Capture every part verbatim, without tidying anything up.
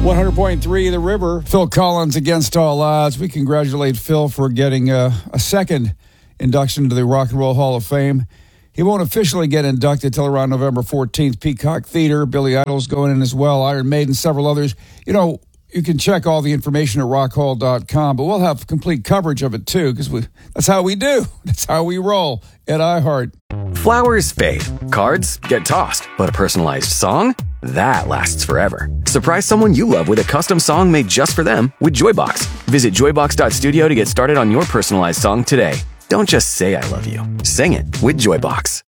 one hundred point three The River. Phil Collins, Against All Odds. We congratulate Phil for getting uh, a second induction into the Rock and Roll Hall of Fame. He won't officially get inducted till around November fourteenth. Peacock Theater, Billy Idol's going in as well, Iron Maiden, several others. You know, you can check all the information at rock hall dot com, but we'll have complete coverage of it, too, because that's how we do. That's how we roll at iHeart. Flowers fade. Cards get tossed. But a personalized song? That lasts forever. Surprise someone you love with a custom song made just for them with Joybox. Visit joybox dot studio to get started on your personalized song today. Don't just say I love you. Sing it with Joybox.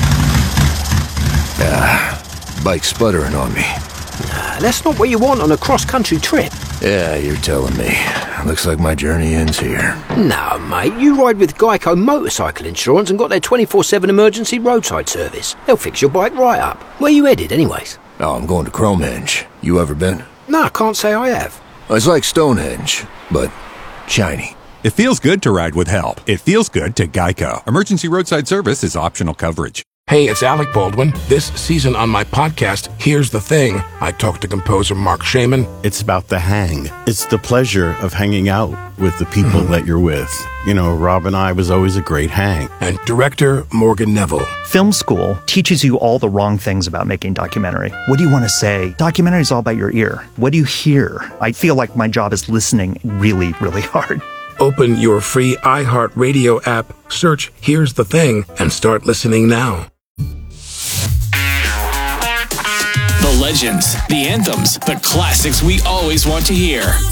Ah, bike sputtering on me. Nah, that's not what you want on a cross-country trip. Yeah, you're telling me. Looks like my journey ends here. No, mate, you ride with Geico Motorcycle Insurance and got their twenty-four seven emergency roadside service. They'll fix your bike right up. Where you headed, anyways? Oh, I'm going to Cromehenge. You ever been? No, I can't say I have. It's like Stonehenge, but shiny. It feels good to ride with help. It feels good to Geico. Emergency roadside service is optional coverage. Hey, it's Alec Baldwin. This season on my podcast, Here's the Thing, I talked to composer Mark Shaman. It's about the hang. It's the pleasure of hanging out with the people that you're with. You know, Rob and I was always a great hang. And director Morgan Neville. Film school teaches you all the wrong things about making documentary. What do you want to say? Documentary is all about your ear. What do you hear? I feel like my job is listening really, really hard. Open your free iHeartRadio app, search Here's the Thing, and start listening now. The legends, the anthems, the classics we always want to hear.